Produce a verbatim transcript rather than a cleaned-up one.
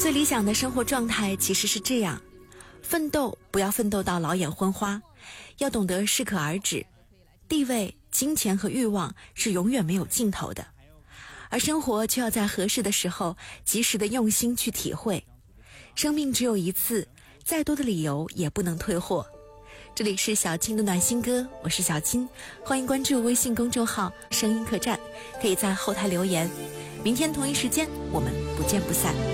最理想的生活状态其实是这样：奋斗不要奋斗到老眼昏花，要懂得适可而止。地位、金钱和欲望是永远没有尽头的，而生活却要在合适的时候及时的用心去体会。生命只有一次，再多的理由也不能退货。这里是小青的暖心歌，我是小青，欢迎关注微信公众号声音客栈，可以在后台留言。明天同一时间我们不见不散。